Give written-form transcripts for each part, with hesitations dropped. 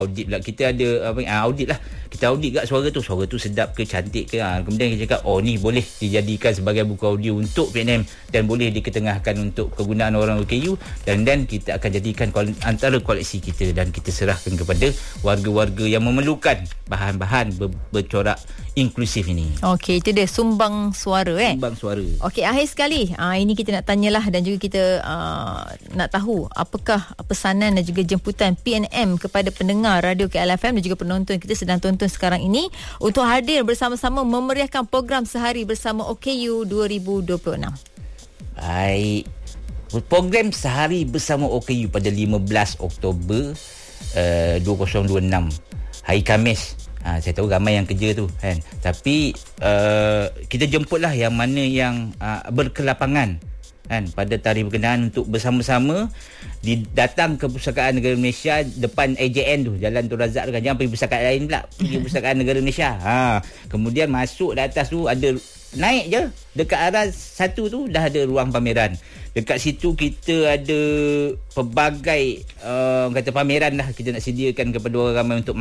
audit lah. Kita ada audit lah. Kita audit kat suara tu sedap ke, cantik ke. Kemudian kita cakap, ni boleh dijadikan sebagai buku audio untuk PNM dan boleh diketengahkan untuk kegunaan orang OKU, dan kita akan jadikan antara koleksi kita dan kita serahkan kepada warga-warga yang memerlukan bahan-bahan bercorak inklusif ini. Okey, itu dia sumbang suara Sumbang suara. Okey, akhir sekali ini kita nak tanyalah dan juga kita nak tahu apakah pesanan dan juga jemputan PNM kepada pendengar Radio KLFM dan juga penonton kita sedang tonton sekarang ini untuk hadir bersama-sama memeriahkan program Sehari Bersama OKU 2026. Baik. Program Sehari Bersama OKU pada 15 Oktober 2026 hari Khamis. Saya tahu ramai yang kerja tu kan. Tapi kita jemputlah yang mana yang berkelapangan kan pada tarikh berkenaan untuk bersama-sama datang ke Pustakaan Negara Malaysia depan AJN tu, Jalan Tun Razak tu kan. Jangan pergi pustakaan lain pula, pergi Pustakaan Negara Malaysia. Kemudian masuk di atas tu ada, naik je dekat arah satu tu dah ada ruang pameran. Dekat situ kita ada pelbagai kata pameran lah kita nak sediakan kepada orang ramai untuk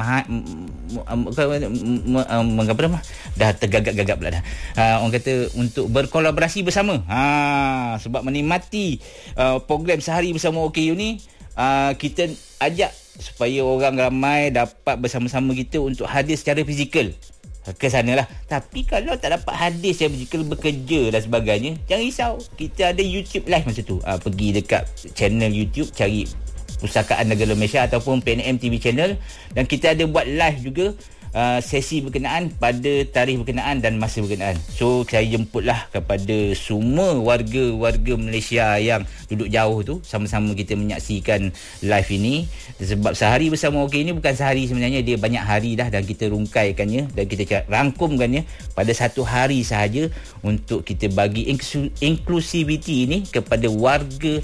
dah tergagap-gagap pula dah. Orang kata untuk berkolaborasi bersama. Sebab menikmati program Sehari Bersama OKU ni, kita ajak supaya orang ramai dapat bersama-sama kita untuk hadir secara fizikal ke sana lah. Tapi kalau tak dapat hadir secara fizikal, bekerja dan sebagainya, jangan risau, kita ada YouTube live masa tu. Pergi dekat channel YouTube, cari Pustakaan Negara Malaysia ataupun PNM TV channel, dan kita ada buat live juga sesi berkenaan pada tarikh berkenaan dan masa berkenaan. So saya jemputlah kepada semua warga-warga Malaysia yang duduk jauh tu, sama-sama kita menyaksikan live ini. Sebab Sehari Bersama OK ini bukan sehari sebenarnya, dia banyak hari dah, dan kita rungkaikannya dan kita rangkumkannya pada satu hari sahaja untuk kita bagi inklusiviti ini kepada warga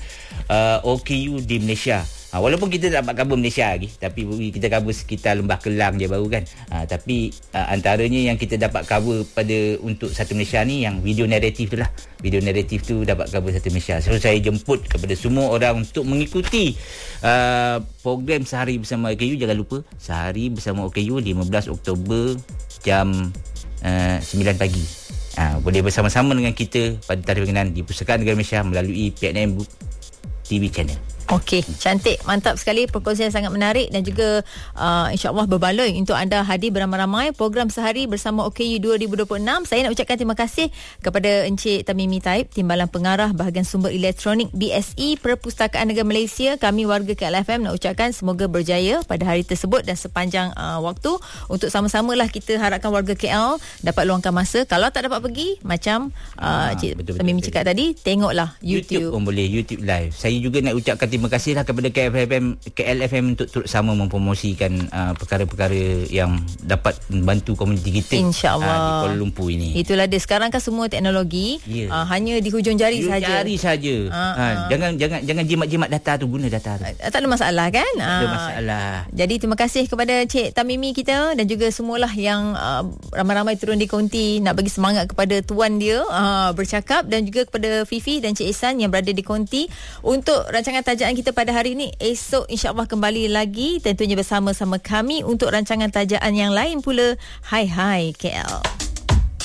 OKU di Malaysia. Walaupun kita tak dapat cover Malaysia lagi, tapi kita cover sekitar Lembah Kelang je baru kan. Tapi antaranya yang kita dapat cover untuk satu Malaysia ni, yang video naratif tu lah. Video naratif tu dapat cover satu Malaysia. So saya jemput kepada semua orang untuk mengikuti program Sehari Bersama OKU. Jangan lupa Sehari Bersama OKU 15 Oktober jam 9 pagi. Boleh bersama-sama dengan kita pada tarikh berkenaan di Pustakaan Negara Malaysia melalui PNM TV channel. Okey, cantik, mantap sekali, perkongsian sangat menarik dan juga insya-Allah berbaloi untuk anda hadir beramai-ramai program Sehari Bersama OKU 2026. Saya nak ucapkan terima kasih kepada Encik Tamimi Taib, Timbalan Pengarah Bahagian Sumber Elektronik BSE Perpustakaan Negara Malaysia. Kami warga KLFM nak ucapkan semoga berjaya pada hari tersebut dan sepanjang waktu. Untuk sama-samalah kita harapkan warga KL dapat luangkan masa. Kalau tak dapat pergi, macam Encik Tamimi cakap tadi, tengoklah YouTube pun boleh, YouTube live. Saya juga nak ucapkan terima kasihlah kepada KLFM untuk terus sama mempromosikan perkara-perkara yang dapat membantu komuniti kita InsyaAllah di Kuala Lumpur ini. Itulah dia, sekarang kan semua teknologi hanya di hujung jari saja. Jangan jimat-jimat data tu, guna data tu. Tak ada masalah kan? Tak ada masalah. Jadi terima kasih kepada Cik Tamimi kita dan juga semualah yang ramai-ramai turun di konti nak bagi semangat kepada tuan dia bercakap, dan juga kepada Fifi dan Cik Ihsan yang berada di konti untuk rancangan tajuk kita pada hari ini. Esok insya-Allah kembali lagi tentunya bersama-sama kami untuk rancangan tajaan yang lain pula. Hai KL.